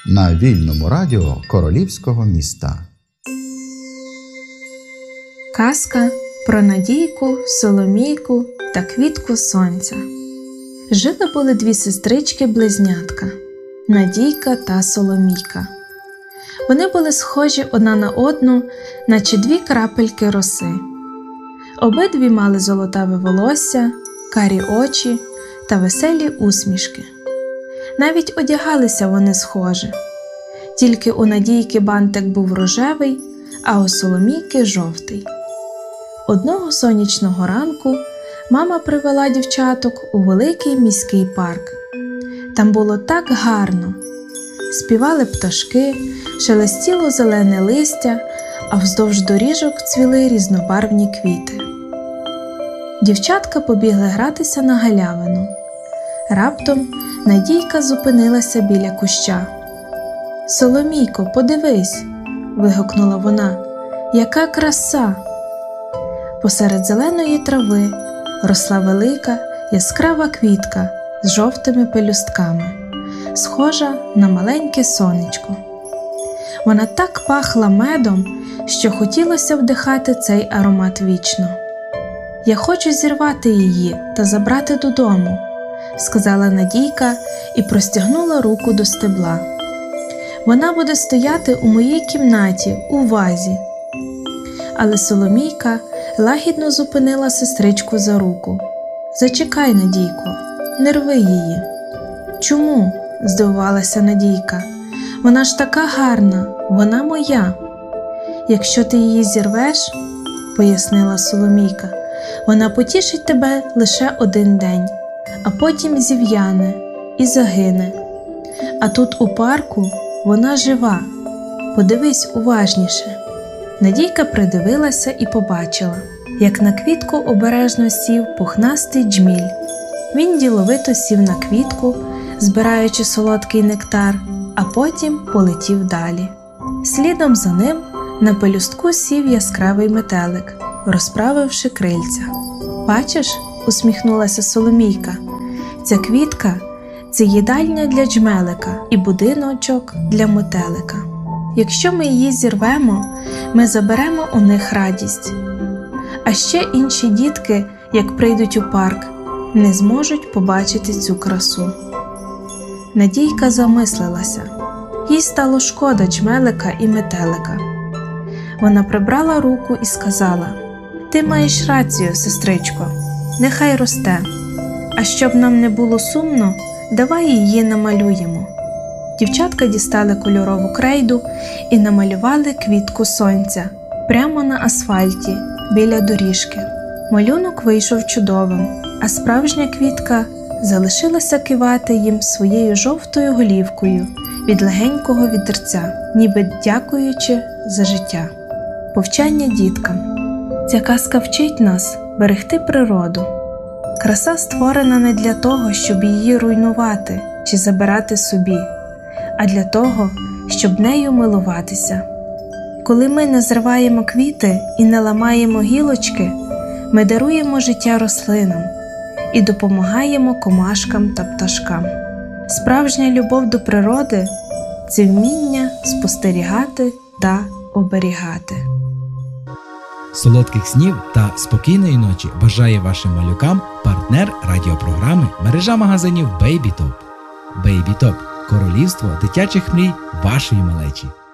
на Вільному радіо Королівського міста. Казка про Надійку, Соломійку та Квітку Сонця. Жили були дві сестрички-близнятка – Надійка та Соломійка. Вони були схожі одна на одну, наче дві крапельки роси. Обидві мали золотаве волосся, карі очі та веселі усмішки. Навіть одягалися вони схоже. Тільки у Надійки бантик був рожевий, а у Соломійки – жовтий. Одного сонячного ранку мама привела дівчаток у великий міський парк. Там було так гарно. Співали пташки, шелестіло зелене листя, а вздовж доріжок цвіли різнобарвні квіти. Дівчатка побігли гратися на галявину. Раптом Надійка зупинилася біля куща. «Соломійко, подивись!» – вигукнула вона. «Яка краса!» Посеред зеленої трави росла велика, яскрава квітка з жовтими пелюстками, схожа на маленьке сонечко. Вона так пахла медом, що хотілося вдихати цей аромат вічно. «Я хочу зірвати її та забрати додому», – сказала Надійка і простягнула руку до стебла. «Вона буде стояти у моїй кімнаті, у вазі». Але Соломійка лагідно зупинила сестричку за руку. «Зачекай, Надійко, не рви її». «Чому?» – здивувалася Надійка. «Вона ж така гарна, вона моя». «Якщо ти її зірвеш, – пояснила Соломійка, – вона потішить тебе лише один день, а потім зів'яне і загине. А тут у парку вона жива. Подивись уважніше». Надійка придивилася і побачила, як на квітку обережно сів пухнастий джміль. Він діловито сів на квітку, збираючи солодкий нектар, а потім полетів далі. Слідом за ним на пелюстку сів яскравий метелик, розправивши крильця. «Бачиш?» – усміхнулася Соломійка. «Ця квітка – це їдальня для джмелика і будиночок для метелика. Якщо ми її зірвемо, ми заберемо у них радість. А ще інші дітки, як прийдуть у парк, не зможуть побачити цю красу». Надійка замислилася. Їй стало шкода джмелика і метелика. Вона прибрала руку і сказала: «Ти маєш рацію, сестричко, нехай росте. А щоб нам не було сумно, давай її намалюємо». Дівчатка дістали кольорову крейду і намалювали квітку сонця прямо на асфальті, біля доріжки. Малюнок вийшов чудовим, а справжня квітка залишилася кивати їм своєю жовтою голівкою від легенького вітерця, ніби дякуючи за життя. Повчання діткам. Ця казка вчить нас берегти природу. Краса створена не для того, щоб її руйнувати чи забирати собі, а для того, щоб нею милуватися. Коли ми не зриваємо квіти і не ламаємо гілочки, ми даруємо життя рослинам і допомагаємо комашкам та пташкам. Справжня любов до природи – це вміння спостерігати та оберігати. Солодких снів та спокійної ночі бажає вашим малюкам партнер радіопрограми мережа магазинів Baby Top. Baby Top – королівство дитячих мрій вашої малечі.